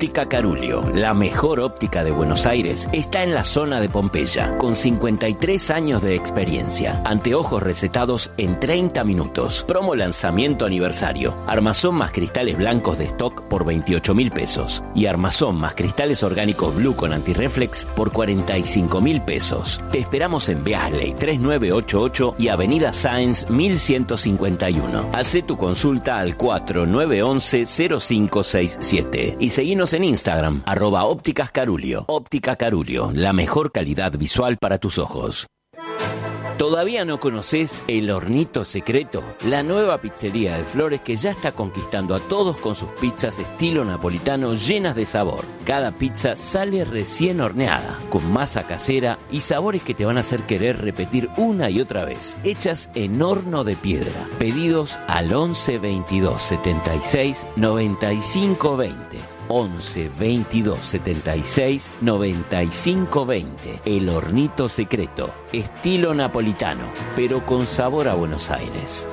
Óptica Carulio, la mejor óptica de Buenos Aires, está en la zona de Pompeya, con 53 años de experiencia. Anteojos recetados en 30 minutos. Promo lanzamiento aniversario. Armazón más cristales blancos de stock por 28.000 pesos. Y armazón más cristales orgánicos Blue con antirreflex por 45.000 pesos. Te esperamos en Beasley 3988 y Avenida Sáenz 1151. Hacé tu consulta al 4911-0567 y seguinos en Instagram, @ópticas Carulio. Óptica Carulio, la mejor calidad visual para tus ojos. ¿Todavía no conoces El Hornito Secreto? La nueva pizzería de Flores que ya está conquistando a todos con sus pizzas estilo napolitano llenas de sabor. Cada pizza sale recién horneada, con masa casera y sabores que te van a hacer querer repetir una y otra vez. Hechas en horno de piedra. Pedidos al 11 22 76 95 20. 11 22 76 95 20. El Hornito Secreto, estilo napolitano, pero con sabor a Buenos Aires.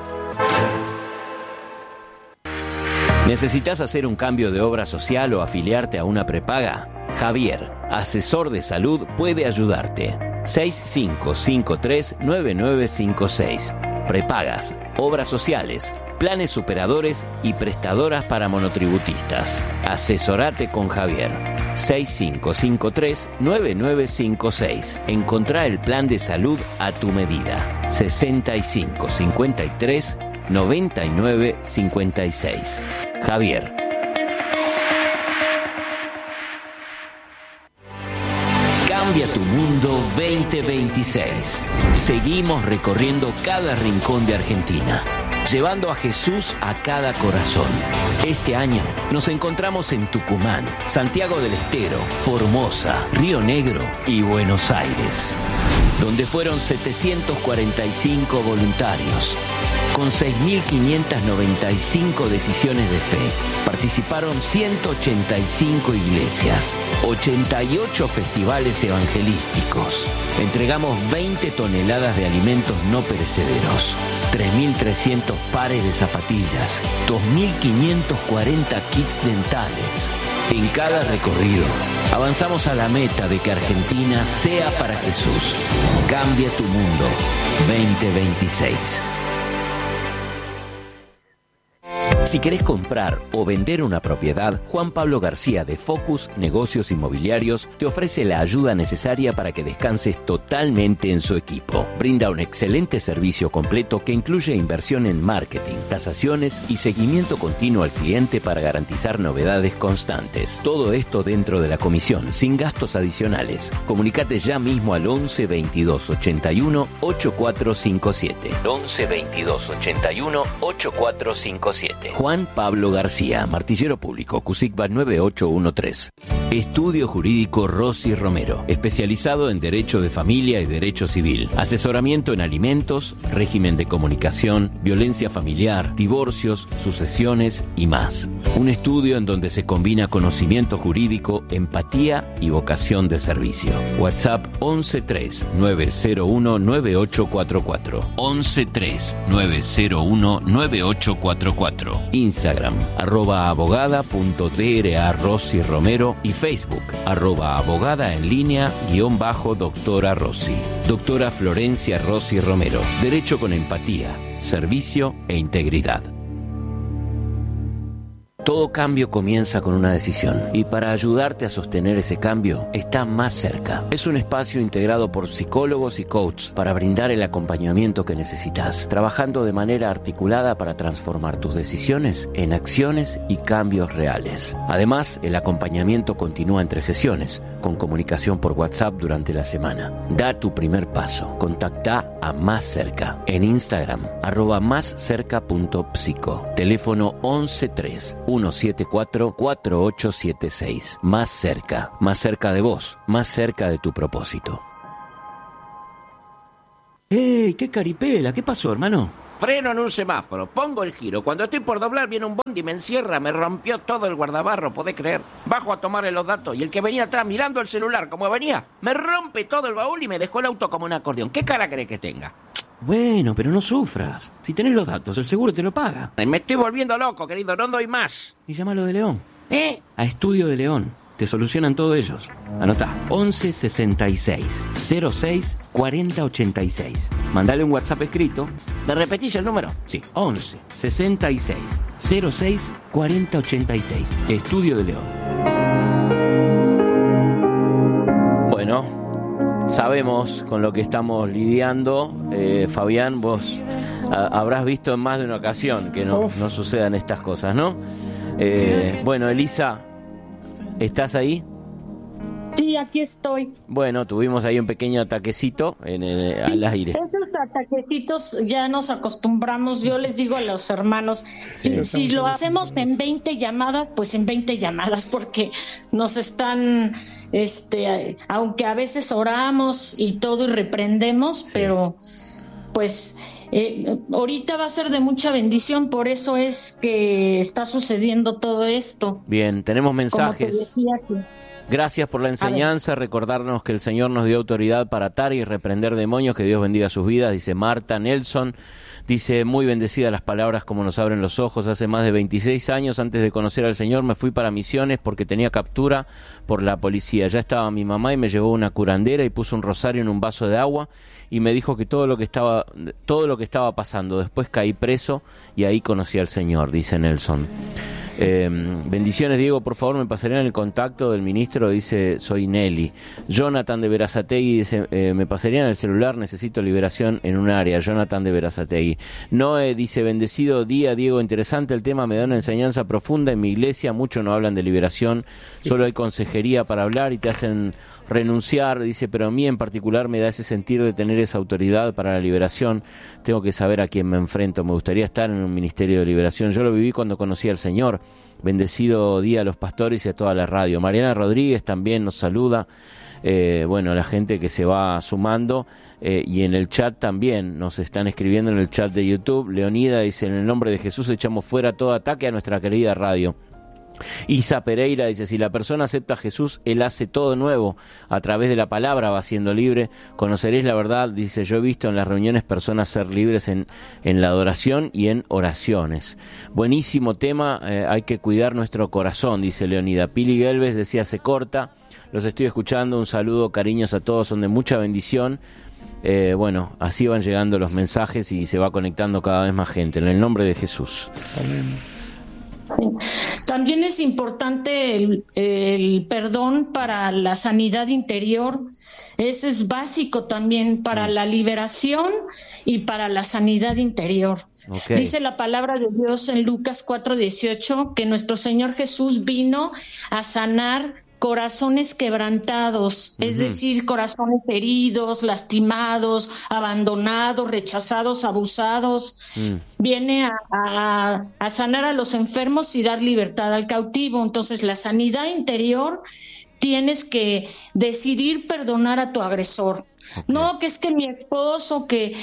¿Necesitas hacer un cambio de obra social o afiliarte a una prepaga? Javier, asesor de salud, puede ayudarte. 6553-9956. Prepagas, obras sociales, planes superadores y prestadoras para monotributistas. Asesorate con Javier. 6553-9956. Encontrá el plan de salud a tu medida. 6553-9956. Javier. Cambia tu mundo 2026. Seguimos recorriendo cada rincón de Argentina, llevando a Jesús a cada corazón. Este año nos encontramos en Tucumán, Santiago del Estero, Formosa, Río Negro y Buenos Aires, donde fueron 745 voluntarios. Con 6.595 decisiones de fe, participaron 185 iglesias, 88 festivales evangelísticos. Entregamos 20 toneladas de alimentos no perecederos, 3.300 pares de zapatillas, 2.540 kits dentales. En cada recorrido, avanzamos a la meta de que Argentina sea para Jesús. Cambia tu mundo 2026. Si querés comprar o vender una propiedad, Juan Pablo García de Focus Negocios Inmobiliarios te ofrece la ayuda necesaria para que descanses totalmente en su equipo. Brinda un excelente servicio completo que incluye inversión en marketing, tasaciones y seguimiento continuo al cliente para garantizar novedades constantes. Todo esto dentro de la comisión, sin gastos adicionales. Comunicate ya mismo al 11 22 81 8457. 11 22 81 8457. Juan Pablo García, Martillero Público, CUSICBA 9813. Estudio Jurídico Rossi Romero, especializado en Derecho de Familia y Derecho Civil. Asesoramiento en alimentos, régimen de comunicación, violencia familiar, divorcios, sucesiones y más. Un estudio en donde se combina conocimiento jurídico, empatía y vocación de servicio. WhatsApp 113-901-9844. 113-901-9844. Instagram, @abogada.dra Rossi Romero y Facebook, @abogada en línea _doctora Rossi. Doctora Florencia Rossi Romero. Derecho con empatía, servicio e integridad. Todo cambio comienza con una decisión y para ayudarte a sostener ese cambio está Más Cerca. Es un espacio integrado por psicólogos y coaches para brindar el acompañamiento que necesitas, trabajando de manera articulada para transformar tus decisiones en acciones y cambios reales. Además, el acompañamiento continúa entre sesiones, con comunicación por WhatsApp durante la semana. Da tu primer paso. Contacta a Más Cerca en Instagram, @máscerca.psico. Teléfono 113 174 4876. Más cerca de vos, más cerca de tu propósito. ¡Ey! ¡Qué caripela! ¿Qué pasó, hermano? Freno en un semáforo, pongo el giro. Cuando estoy por doblar viene un bondi, me encierra, me rompió todo el guardabarro, ¿podés creer? Bajo a tomarle los datos y el que venía atrás mirando el celular como venía, me rompe todo el baúl y me dejó el auto como un acordeón. ¿Qué cara crees que tenga? Bueno, pero no sufras. Si tenés los datos, el seguro te lo paga. Me estoy volviendo loco, querido, no doy más. Y llámalo de León. A Estudio de León. Te solucionan todo ellos. Anotá, 11 66 06 40 86. Mandale un WhatsApp escrito. ¿Me repetís el número? Sí, 11 66 06 40 86. Estudio de León. Bueno, sabemos con lo que estamos lidiando. Fabián, vos habrás visto en más de una ocasión que no sucedan estas cosas, ¿no? Bueno, Elisa, ¿estás ahí? Sí, aquí estoy. Bueno, tuvimos ahí un pequeño ataquecito al aire. Esos ataquecitos ya nos acostumbramos. Yo les digo a los hermanos, si lo hacemos en 20 llamadas, pues en 20 llamadas, porque nos están, aunque a veces oramos y todo y reprendemos, pero pues ahorita va a ser de mucha bendición, por eso es que está sucediendo todo esto. Bien, tenemos mensajes. Como te decía, Gracias por la enseñanza, recordarnos que el Señor nos dio autoridad para atar y reprender demonios, que Dios bendiga sus vidas, dice Marta Nelson. Dice, muy bendecidas las palabras como nos abren los ojos. Hace más de 26 años, antes de conocer al Señor, me fui para Misiones porque tenía captura por la policía. Ya estaba mi mamá y me llevó una curandera y puso un rosario en un vaso de agua y me dijo que todo lo que estaba pasando. Después caí preso y ahí conocí al Señor, dice Nelson. Bendiciones, Diego, por favor me pasarían el contacto del ministro, dice, soy Nelly. Jonathan de Berazategui dice, me pasarían el celular, necesito liberación en un área. Jonathan de Berazategui. Noé dice, bendecido día, Diego, interesante el tema, me da una enseñanza profunda. En mi iglesia muchos no hablan de liberación, solo hay consejería para hablar y te hacen renunciar, dice, pero a mí en particular me da ese sentir de tener esa autoridad para la liberación. Tengo que saber a quién me enfrento. Me gustaría estar en un ministerio de liberación. Yo lo viví cuando conocí al Señor. Bendecido día a los pastores y a toda la radio. Mariana Rodríguez también nos saluda. Bueno, la gente que se va sumando, y en el chat también nos están escribiendo en el chat de YouTube. Leonida dice, en el nombre de Jesús echamos fuera todo ataque a nuestra querida radio. Isa Pereira dice, si la persona acepta a Jesús, Él hace todo nuevo, a través de la palabra va siendo libre, conoceréis la verdad, dice, yo he visto en las reuniones personas ser libres en la adoración y en oraciones. Buenísimo tema, hay que cuidar nuestro corazón, dice Leonida. Pili Gelves decía, se corta, los estoy escuchando, un saludo, cariños a todos, son de mucha bendición. Bueno, así van llegando los mensajes y se va conectando cada vez más gente, en el nombre de Jesús. Amén. También es importante el perdón para la sanidad interior. Ese es básico también para la liberación y para la sanidad interior. Okay. Dice la palabra de Dios en Lucas 4:18 que nuestro Señor Jesús vino a sanar corazones quebrantados, es decir, corazones heridos, lastimados, abandonados, rechazados, abusados. Viene a sanar a los enfermos y dar libertad al cautivo. Entonces, la sanidad interior, tienes que decidir perdonar a tu agresor. Okay. No, que es que mi esposo, que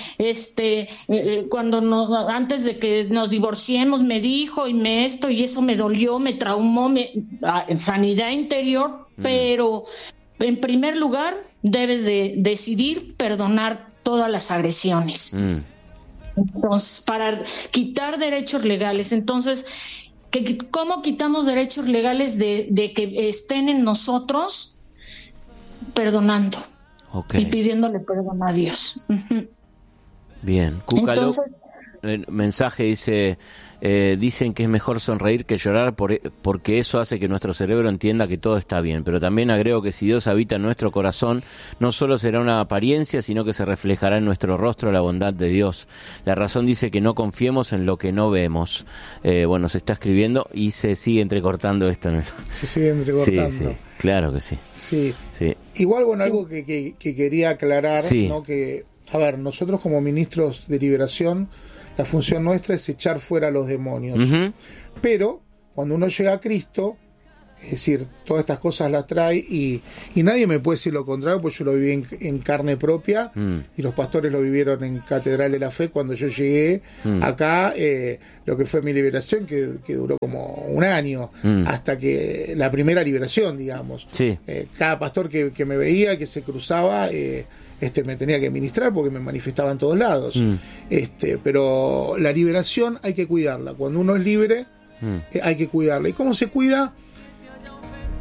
antes de que nos divorciemos me dijo y eso me dolió, me traumó, sanidad interior, pero en primer lugar debes de decidir perdonar todas las agresiones. Entonces, para quitar derechos legales. Entonces, ¿cómo quitamos derechos legales de que estén en nosotros? Perdonando. Okay. Y pidiéndole perdón a Dios. Bien, Cúcalo. El mensaje dice, dicen que es mejor sonreír que llorar porque eso hace que nuestro cerebro entienda que todo está bien, pero también agrego que si Dios habita en nuestro corazón, no solo será una apariencia, sino que se reflejará en nuestro rostro la bondad de Dios. La razón dice que no confiemos en lo que no vemos. Bueno, se está escribiendo y se sigue entrecortando esto. Se sigue entrecortando. Sí, claro que sí. Sí. Igual, bueno, algo que quería aclarar, ¿no? Que, a ver, nosotros como ministros de liberación, la función nuestra es echar fuera a los demonios. Pero cuando uno llega a Cristo, es decir, todas estas cosas las trae y nadie me puede decir lo contrario, pues yo lo viví en carne propia y los pastores lo vivieron en Catedral de la Fe cuando yo llegué acá, lo que fue mi liberación, que duró como un año, hasta que la primera liberación, digamos. Cada pastor que me veía, que se cruzaba, me tenía que ministrar porque me manifestaba en todos lados. Pero la liberación hay que cuidarla. Cuando uno es libre, hay que cuidarla. ¿Y cómo se cuida?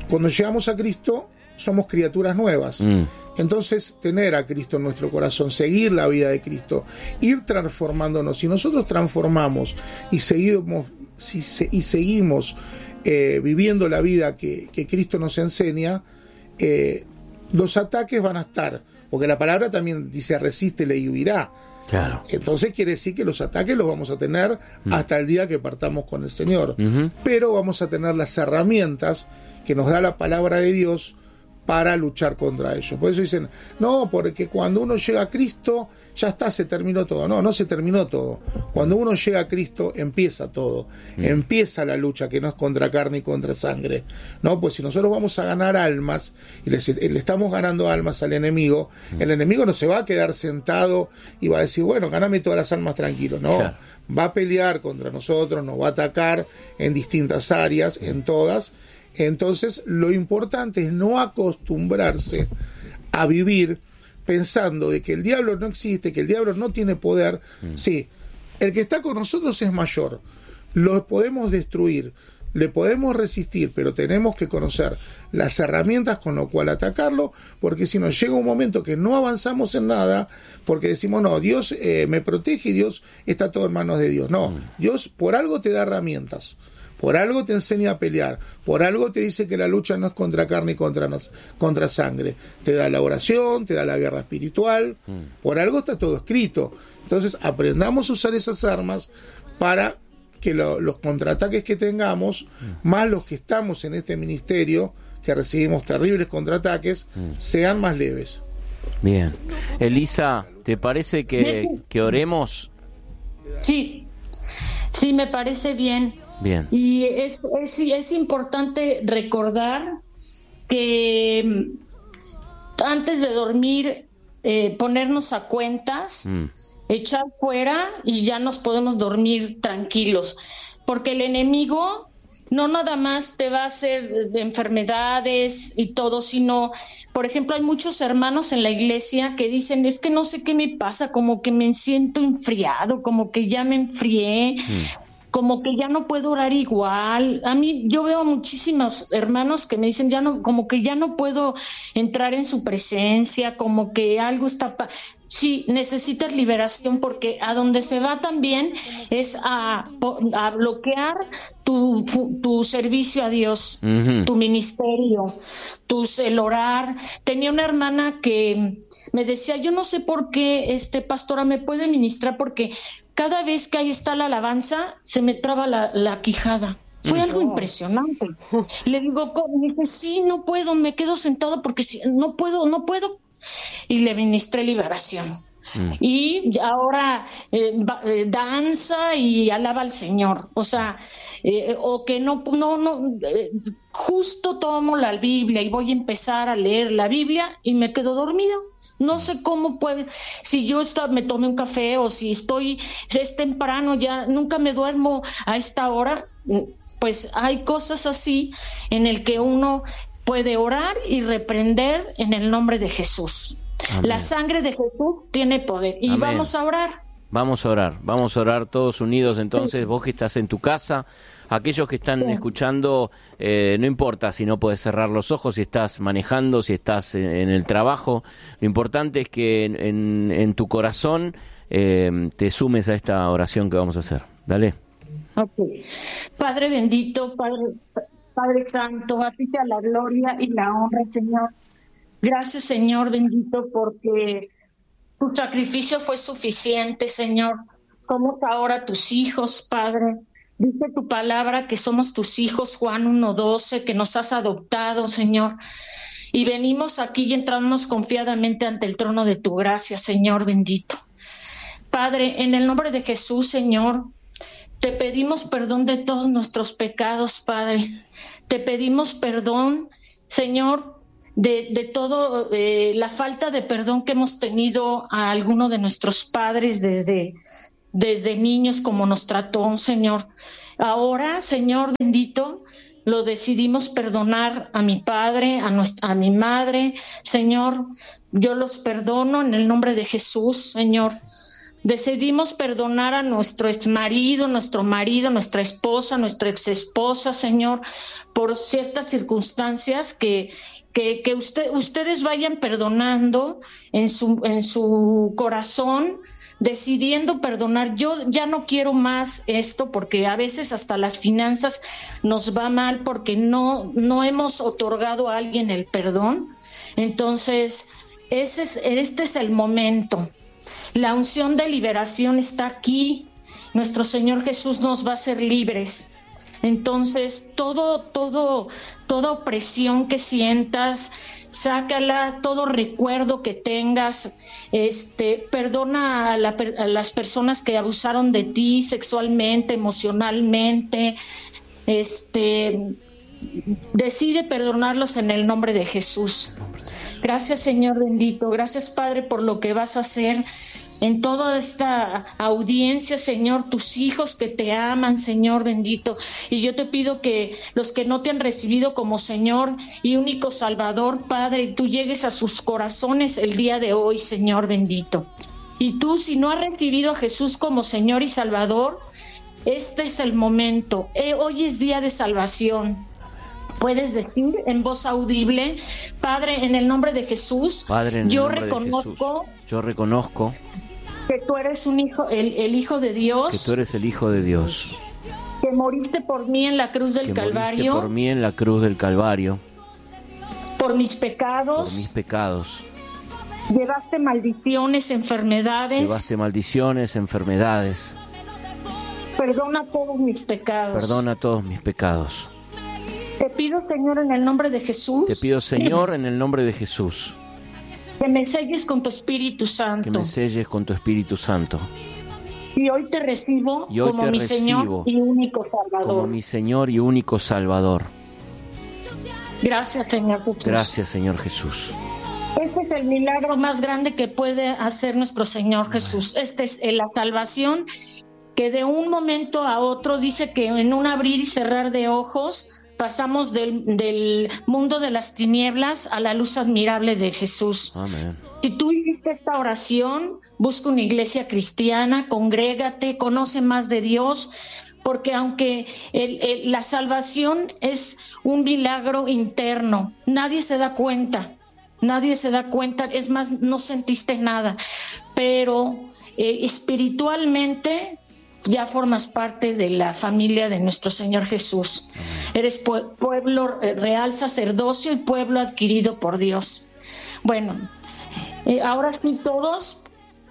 Cuando llegamos a Cristo, somos criaturas nuevas. Entonces, tener a Cristo en nuestro corazón, seguir la vida de Cristo, ir transformándonos. Si nosotros transformamos y seguimos viviendo la vida que Cristo nos enseña, los ataques van a estar, porque la palabra también dice resístele y huirá. Claro. Entonces quiere decir que los ataques los vamos a tener hasta el día que partamos con el Señor. Pero vamos a tener las herramientas que nos da la palabra de Dios para luchar contra ellos. Por eso dicen, no, porque cuando uno llega a Cristo, ya está, se terminó todo. No, no se terminó todo. Cuando uno llega a Cristo, empieza todo. Empieza la lucha, que no es contra carne y contra sangre. No, pues si nosotros vamos a ganar almas, y le estamos ganando almas al enemigo, el enemigo no se va a quedar sentado y va a decir, bueno, ganame todas las almas tranquilo. No, claro. Va a pelear contra nosotros, nos va a atacar en distintas áreas, en todas. Entonces, lo importante es no acostumbrarse a vivir pensando de que el diablo no existe, que el diablo no tiene poder. Sí, el que está con nosotros es mayor, lo podemos destruir, le podemos resistir, pero tenemos que conocer las herramientas con lo cual atacarlo, porque si nos llega un momento que no avanzamos en nada, porque decimos, no, Dios me protege y Dios está todo en manos de Dios. No, Dios por algo te da herramientas. Por algo te enseña a pelear, por algo te dice que la lucha no es contra carne y contra sangre. Te da la oración, te da la guerra espiritual, por algo está todo escrito. Entonces aprendamos a usar esas armas para que los contraataques que tengamos, más los que estamos en este ministerio, que recibimos terribles contraataques, sean más leves. Bien. Elisa, ¿te parece que oremos? Sí, me parece bien. Bien. Y es importante recordar que antes de dormir, ponernos a cuentas, echar fuera y ya nos podemos dormir tranquilos, porque el enemigo no nada más te va a hacer enfermedades y todo, sino, por ejemplo, hay muchos hermanos en la iglesia que dicen, es que no sé qué me pasa, como que me siento enfriado, como que ya me enfrié, como que ya no puedo orar igual. A mí, yo veo a muchísimos hermanos que me dicen, como que ya no puedo entrar en su presencia, como que algo está... Sí, necesitas liberación, porque a donde se va también es a bloquear tu servicio a Dios, tu ministerio, el orar. Tenía una hermana que me decía, yo no sé por qué, pastora, me puede ministrar, porque cada vez que ahí está la alabanza, se me traba la quijada. Fue algo impresionante. Le digo, me dice, sí, no puedo, me quedo sentado porque no puedo. Y le ministré liberación. Y ahora danza y alaba al Señor. O sea, o que justo tomo la Biblia y voy a empezar a leer la Biblia y me quedo dormido. No sé cómo puede, si yo me tomé un café o si es temprano, ya nunca me duermo a esta hora. Pues hay cosas así en el que uno puede orar y reprender en el nombre de Jesús. Amén. La sangre de Jesús tiene poder. Y amén. Vamos a orar. Vamos a orar todos unidos. Entonces, vos que estás en tu casa, aquellos que están escuchando, no importa si no puedes cerrar los ojos, si estás manejando, si estás en el trabajo, lo importante es que en tu corazón te sumes a esta oración que vamos a hacer. Dale. Okay. Padre bendito, Padre Santo, a ti sea la gloria y la honra, Señor. Gracias, Señor bendito, porque tu sacrificio fue suficiente, Señor. Somos ahora tus hijos, Padre. Dice tu palabra que somos tus hijos, Juan 1:12, que nos has adoptado, Señor. Y venimos aquí y entramos confiadamente ante el trono de tu gracia, Señor bendito. Padre, en el nombre de Jesús, Señor, te pedimos perdón de todos nuestros pecados, Padre. Te pedimos perdón, Señor, de todo la falta de perdón que hemos tenido a alguno de nuestros padres desde niños, como nos trató, Señor. Ahora, Señor bendito, lo decidimos perdonar a mi padre, a mi madre, Señor. Yo los perdono en el nombre de Jesús, Señor. Decidimos perdonar a nuestro exmarido, nuestro marido, nuestra esposa, nuestra exesposa, Señor, por ciertas circunstancias que ustedes vayan perdonando en su corazón, decidiendo perdonar. Yo ya no quiero más esto, porque a veces hasta las finanzas nos va mal porque no hemos otorgado a alguien el perdón. Entonces, este es el momento. La unción de liberación está aquí. Nuestro Señor Jesús nos va a hacer libres. Entonces, toda opresión que sientas, sácala. Todo recuerdo que tengas, perdona a las personas que abusaron de ti sexualmente, emocionalmente. Decide perdonarlos en el nombre de Jesús. Gracias, Señor bendito. Gracias, Padre, por lo que vas a hacer en toda esta audiencia, Señor, tus hijos que te aman, Señor bendito. Y yo te pido que los que no te han recibido como Señor y único Salvador, Padre, tú llegues a sus corazones el día de hoy, Señor bendito. Y tú, si no has recibido a Jesús como Señor y Salvador, este es el momento. Hoy es día de salvación. Puedes decir en voz audible: Padre, en el nombre de Jesús, Padre, en yo el nombre de Jesús, yo reconozco que tú eres un hijo, el Hijo de Dios, que tú eres el Hijo de Dios, que moriste por mí en la cruz del Calvario, moriste por mí en la cruz del Calvario, por mis pecados, llevaste maldiciones, enfermedades, perdona todos mis pecados. Te pido, Señor, en el nombre de Jesús. Que me selles con tu Espíritu Santo. Y hoy te recibo como mi Señor y único Salvador. Gracias, Señor Jesús. Este es el milagro más grande que puede hacer nuestro Señor Jesús. Este es la salvación, que de un momento a otro, dice que en un abrir y cerrar de ojos pasamos del mundo de las tinieblas a la luz admirable de Jesús. Amén. Si tú hiciste esta oración, busca una iglesia cristiana, congrégate, conoce más de Dios, porque aunque la salvación es un milagro interno, nadie se da cuenta, es más, no sentiste nada, pero espiritualmente ya formas parte de la familia de nuestro Señor Jesús. Eres pueblo real, sacerdocio y pueblo adquirido por Dios. Bueno, ahora sí todos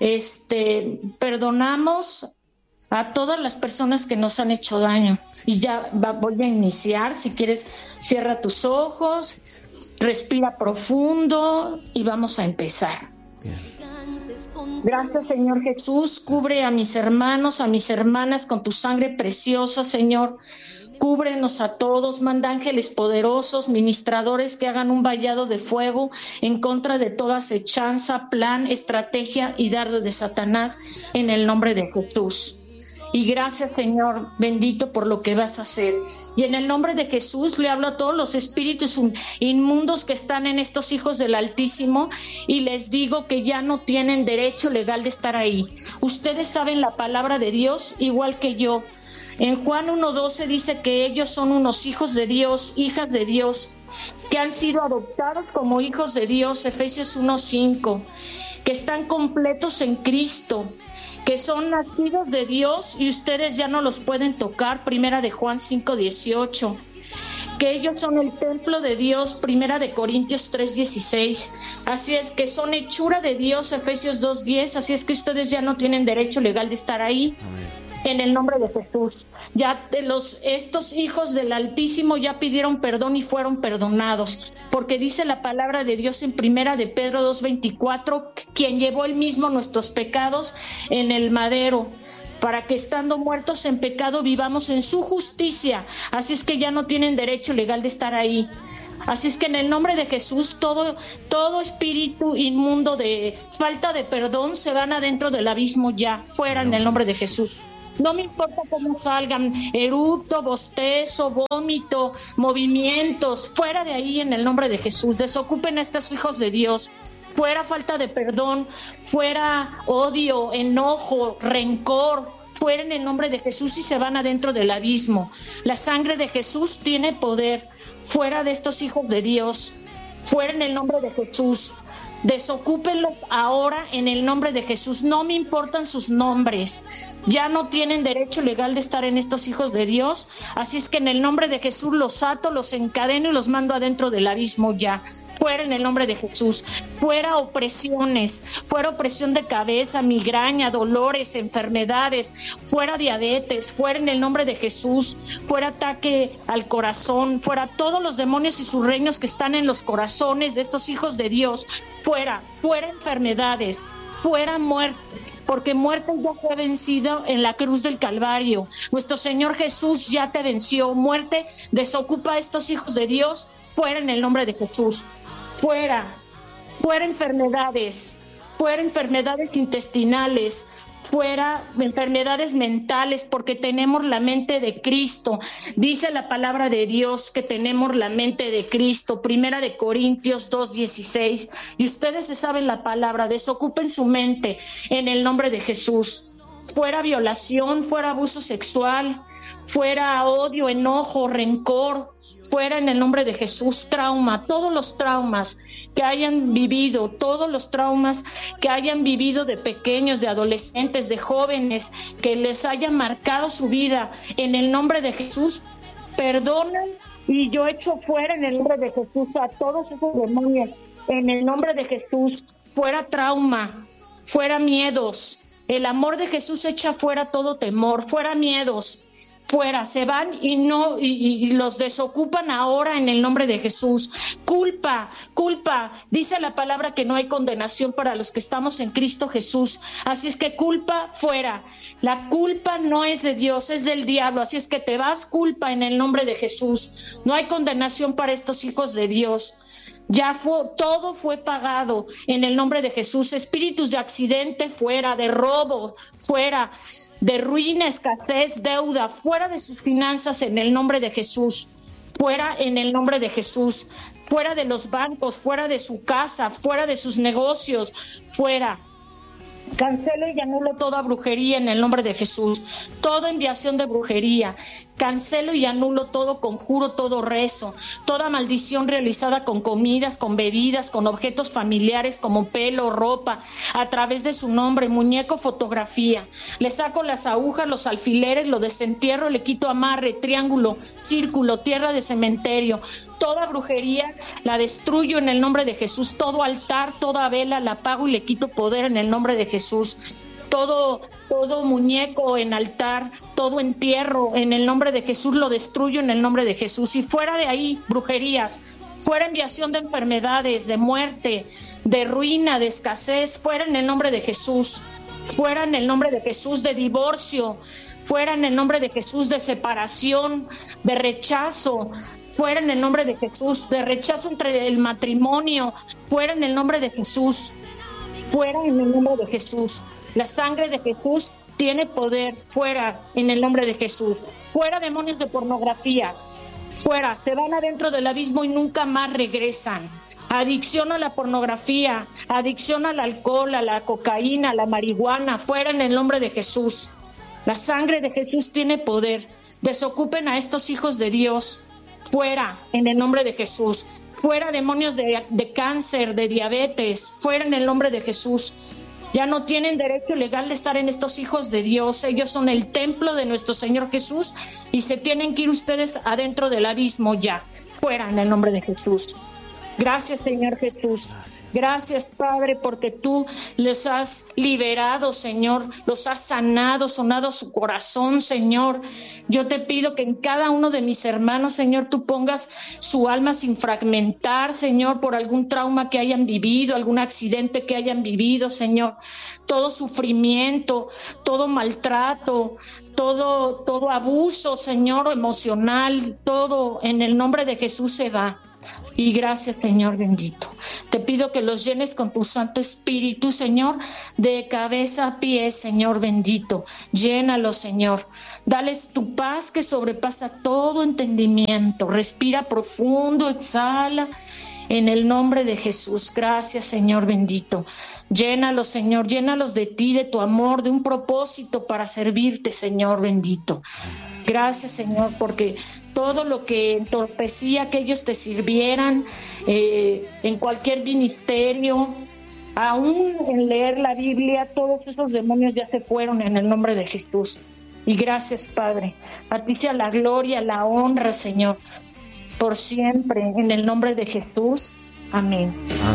perdonamos a todas las personas que nos han hecho daño. Y ya voy a iniciar. Si quieres, cierra tus ojos, respira profundo y vamos a empezar. Bien. Gracias, Señor Jesús. Cubre a mis hermanos, a mis hermanas con tu sangre preciosa, Señor. Cúbrenos a todos, manda ángeles poderosos, ministradores que hagan un vallado de fuego en contra de toda acechanza, plan, estrategia y dardo de Satanás, en el nombre de Jesús. Y gracias, Señor bendito, por lo que vas a hacer. Y en el nombre de Jesús le hablo a todos los espíritus inmundos que están en estos hijos del Altísimo y les digo que ya no tienen derecho legal de estar ahí. Ustedes saben la palabra de Dios igual que yo. En Juan 1:12 dice que ellos son unos hijos de Dios, hijas de Dios, que han sido adoptados como hijos de Dios, Efesios 1:5, que están completos en Cristo, que son nacidos de Dios y ustedes ya no los pueden tocar, primera de Juan 5:18, que ellos son el templo de Dios, primera de Corintios 3:16, así es que son hechura de Dios, Efesios 2:10, así es que ustedes ya no tienen derecho legal de estar ahí. Amén. En el nombre de Jesús, ya estos hijos del Altísimo ya pidieron perdón y fueron perdonados, porque dice la palabra de Dios en primera de Pedro 2:24, quien llevó él mismo nuestros pecados en el madero, para que estando muertos en pecado vivamos en su justicia. Así es que ya no tienen derecho legal de estar ahí. Así es que en el nombre de Jesús, todo espíritu inmundo de falta de perdón se van adentro del abismo ya, fuera en el nombre de Jesús. No me importa cómo salgan, eructo, bostezo, vómito, movimientos, fuera de ahí en el nombre de Jesús. Desocupen a estos hijos de Dios. Fuera falta de perdón, fuera odio, enojo, rencor, fuera en el nombre de Jesús y se van adentro del abismo. La sangre de Jesús tiene poder. Fuera de estos hijos de Dios, fuera en el nombre de Jesús. Desocúpenlos ahora en el nombre de Jesús. No me importan sus nombres. Ya no tienen derecho legal de estar en estos hijos de Dios. Así es que en el nombre de Jesús los ato, los encadeno y los mando adentro del abismo ya. Fuera en el nombre de Jesús. Fuera opresiones, fuera opresión de cabeza, migraña, dolores, enfermedades, fuera diabetes, fuera en el nombre de Jesús, fuera ataque al corazón, fuera todos los demonios y sus reinos que están en los corazones de estos hijos de Dios, fuera enfermedades, fuera muerte. Porque muerte ya fue vencido en la cruz del Calvario. Nuestro Señor Jesús ya te venció. Muerte, desocupa a estos hijos de Dios, fuera en el nombre de Jesús. Fuera enfermedades, fuera enfermedades intestinales, fuera enfermedades mentales, porque tenemos la mente de Cristo. Dice la palabra de Dios que tenemos la mente de Cristo, 1 Corintios 2:16, y ustedes se saben la palabra. Desocupen su mente en el nombre de Jesús. Fuera violación, fuera abuso sexual, fuera odio, enojo, rencor, fuera en el nombre de Jesús, trauma, todos los traumas que hayan vivido, todos los traumas que hayan vivido de pequeños, de adolescentes, de jóvenes, que les haya marcado su vida, en el nombre de Jesús, perdonan, y yo echo fuera en el nombre de Jesús a todos esos demonios, en el nombre de Jesús, fuera trauma, fuera miedos. El amor de Jesús echa fuera todo temor, fuera miedos, fuera, se van y los desocupan ahora en el nombre de Jesús. Culpa, dice la palabra que no hay condenación para los que estamos en Cristo Jesús. Así es que culpa fuera. La culpa no es de Dios, es del diablo. Así es que te vas, culpa, en el nombre de Jesús. No hay condenación para estos hijos de Dios. Todo fue pagado en el nombre de Jesús. Espíritus de accidente fuera, de robo fuera, de ruina, escasez, deuda, fuera de sus finanzas en el nombre de Jesús. Fuera en el nombre de Jesús. Fuera de los bancos, fuera de su casa, fuera de sus negocios, fuera. Cancelo y anulo toda brujería en el nombre de Jesús, toda enviación de brujería. Cancelo y anulo todo conjuro, todo rezo, toda maldición realizada con comidas, con bebidas, con objetos familiares como pelo, ropa, a través de su nombre, muñeco, fotografía. Le saco las agujas, los alfileres, lo desentierro, le quito amarre, triángulo, círculo, tierra de cementerio. Toda brujería la destruyo en el nombre de Jesús. Todo altar, toda vela la apago y le quito poder en el nombre de Jesús. Todo muñeco en altar, todo entierro en el nombre de Jesús lo destruyo en el nombre de Jesús. Y fuera de ahí, brujerías, fuera enviación de enfermedades, de muerte, de ruina, de escasez, fuera en el nombre de Jesús. Fuera en el nombre de Jesús, de divorcio, fuera en el nombre de Jesús, de separación, de rechazo, fuera en el nombre de Jesús, de rechazo entre el matrimonio, fuera en el nombre de Jesús. Fuera en el nombre de Jesús. La sangre de Jesús tiene poder. Fuera en el nombre de Jesús. Fuera demonios de pornografía. Fuera, se van adentro del abismo y nunca más regresan. Adicción a la pornografía, adicción al alcohol, a la cocaína, a la marihuana. Fuera en el nombre de Jesús. La sangre de Jesús tiene poder. Desocupen a estos hijos de Dios. Fuera en el nombre de Jesús. Fuera demonios de cáncer, de diabetes, fuera en el nombre de Jesús. Ya no tienen derecho legal de estar en estos hijos de Dios. Ellos son el templo de nuestro Señor Jesús y se tienen que ir ustedes adentro del abismo ya. Fuera en el nombre de Jesús. Gracias, Señor Jesús. Gracias, Padre, porque tú les has liberado, Señor. Los has sanado su corazón, Señor. Yo te pido que en cada uno de mis hermanos, Señor, tú pongas su alma sin fragmentar, Señor, por algún trauma que hayan vivido, algún accidente que hayan vivido, Señor. Todo sufrimiento, todo maltrato, todo abuso, Señor, emocional, todo en el nombre de Jesús se va. Y gracias, Señor bendito. Te pido que los llenes con tu Santo Espíritu, Señor, de cabeza a pie, Señor bendito. Llénalos, Señor. Dales tu paz que sobrepasa todo entendimiento. Respira profundo, exhala. En el nombre de Jesús, gracias, Señor bendito. Llénalos, Señor, llénalos de ti, de tu amor, de un propósito para servirte, Señor bendito. Gracias, Señor, porque todo lo que entorpecía que ellos te sirvieran en cualquier ministerio, aún en leer la Biblia, todos esos demonios ya se fueron en el nombre de Jesús. Y gracias, Padre. A ti sea la gloria, la honra, Señor, por siempre, en el nombre de Jesús. Amén.